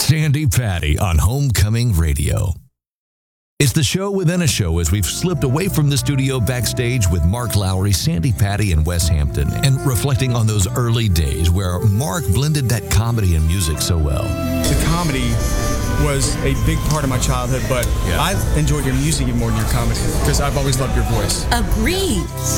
Sandy Patty on Homecoming Radio. It's the show within a show as we've slipped away from the studio backstage with Mark Lowry, Sandy Patty, and Wes Hampton, and reflecting on those early days where Mark blended that comedy and music so well. The comedy was a big part of my childhood, but I enjoyed your music even more than your comedy because I've always loved your voice. Agreed.